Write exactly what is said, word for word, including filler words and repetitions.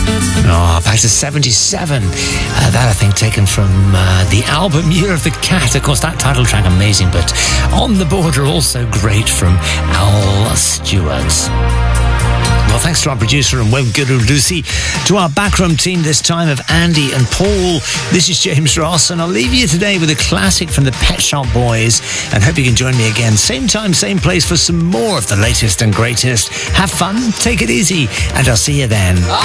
Oh, back to seventy-seven. Uh, that, I think, taken from uh, the album Year of the Cat. Of course, that title track, amazing, but On the Border, also great from Al Stewart. Well, thanks to our producer and web guru Lucy, to our backroom team this time of Andy and Paul. This is James Ross, and I'll leave you today with a classic from the Pet Shop Boys, and hope you can join me again, same time, same place, for some more of the latest and greatest. Have fun, take it easy, and I'll see you then.